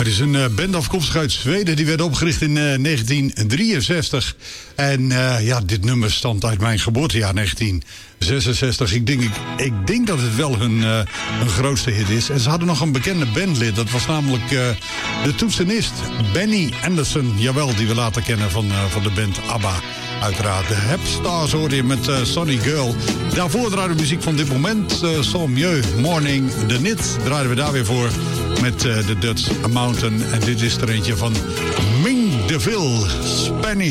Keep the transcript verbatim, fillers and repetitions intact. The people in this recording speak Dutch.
het is een uh, band afkomstig uit Zweden. Die werd opgericht in uh, negentien drieënzestig. En uh, ja, dit nummer stamt uit mijn geboortejaar negentien zesenzestig. Ik denk, ik, ik denk dat het wel hun, uh, hun grootste hit is. En ze hadden nog een bekende bandlid. Dat was namelijk uh, de toetsenist Benny Andersson. Jawel, die we later kennen van, uh, van de band ABBA. Uiteraard de Hepstars hoorde je met uh, Sunny Girl. Daarvoor draaiden we muziek van dit moment. Uh, Sans Mieux, Morning, The Knit draaiden we daar weer voor. Met uh, de Dutch Mountain. En dit is er eentje van Ming DeVille, Spanish